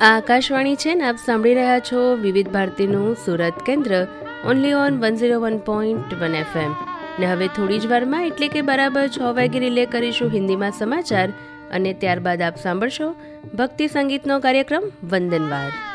આ આકાશવાણી છે ને આપ સાંભળી રહ્યા છો વિવિધ ભારતીનું સુરત કેન્દ્ર ઓનલી ઓન 101.1 FM. ને હવે થોડી જ વારમાં એટલે કે બરાબર 6 વાગે રિલે કરીશું હિન્દીમાં સમાચાર અને ત્યારબાદ આપ સાંભળશો ભક્તિ સંગીતનો કાર્યક્રમ વંદનવાર.